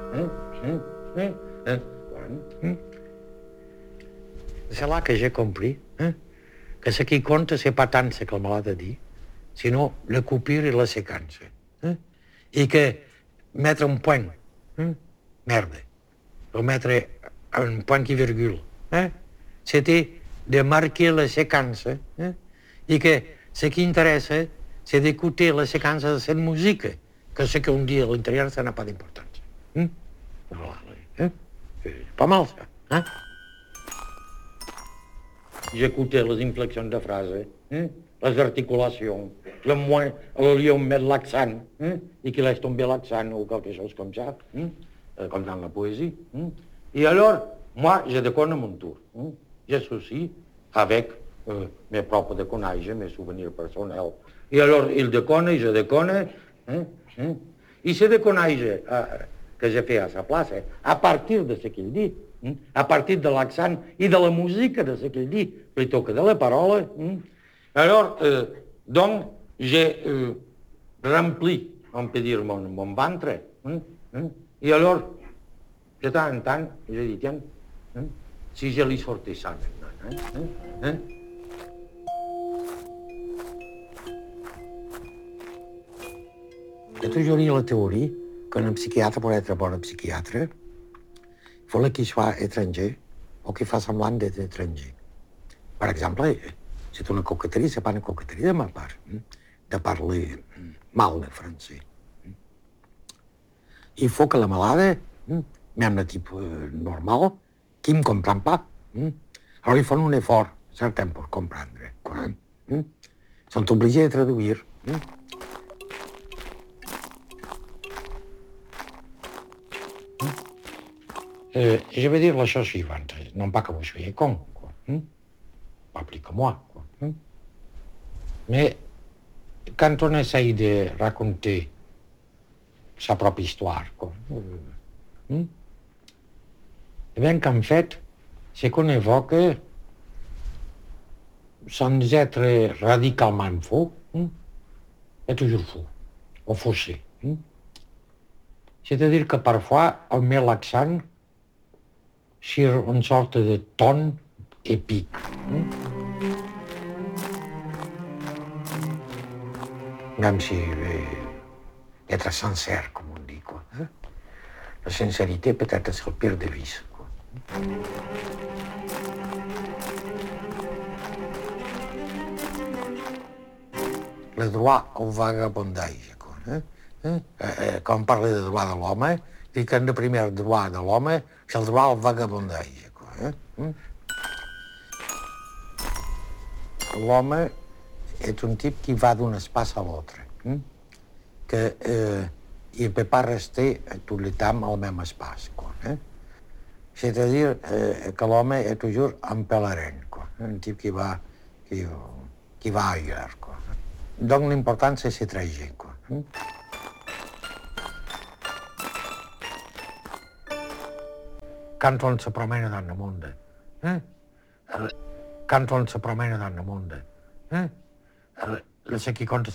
C'est là que j'ai compris que ce qui compte, c'est pas tant ce que me l'a de dir, sinó la coupure i la sequència. I que mettre un point, merde, o mettre un point qui virgule, c'était de marquer la séquence i que ce qui interessa, c'est d'écouter la séquence de cette musique, que ce qu'on dit à l'intérieur, ça n'a pas d'importance. Voilà, pas mal, ça. J'écoutais les inflexions de phrases, les articulations, le lieu on met l'accent, et qu'il laisse tomber l'accent ou quelque chose comme ça, comme dans la poésie. Et alors, moi, je déconne à mon tour. J'associe avec mes propres déconnages, mes souvenirs personnels. Et alors, il déconne, je déconne. Et ce déconnage que j'ai fait à sa place, à partir de ce qu'il dit, à partir de l'accent et de la musique de ce qu'il dit, plutôt que de les paroles. Alors, donc, j'ai rempli, on peut dire, mon ventre. Et alors, de temps en temps, je dis, tiens, si je lui sortais ça maintenant. J'ai toujours eu la théorie qu'un psychiatre, pour être bon psychiatre, il faut qu'il soit étranger o qu'il fasse semblant d'être étranger. Per exemple, c'est una coqueterie, c'est pas una coqueterie de ma part, de parler mal de français. Il faut que la malade, même le type normal, qui ne me comprend pas, alors ils font un effort certain pour comprendre. Ils sont obligés de traduire. Je vais dire la chose suivante, non pas que vous soyez con, quoi. Pas plus que moi, quoi. Mais quand on essaye de raconter sa propre histoire, quoi, eh bien qu'en fait, ce qu'on évoque, sans être radicalement faux, est toujours faux, ou faussé. C'est-à-dire que parfois, on met l'accent sur une sorte de ton épique. Même si être sincère, comme on dit, quoi. La sincérité peut-être c'est le pire des vices, quoi. Le droit au vagabondage, quoi. Quand on parle de droit de l'homme, dit que le primer droit de l'homme, c'est le droit au vagabondage, quoi. L'homme est un type qui va d'un espace à l'autre, que il ne peut pas rester tout le temps au même espace, quoi. C'est-à-dire que l'homme est toujours un pèlerin, quoi. Un type qui va ailleurs, quoi. Donc l'important c'est ce trajet, quoi. Quand on se promène dans le monde, quand on se promène dans le monde, ce qui compte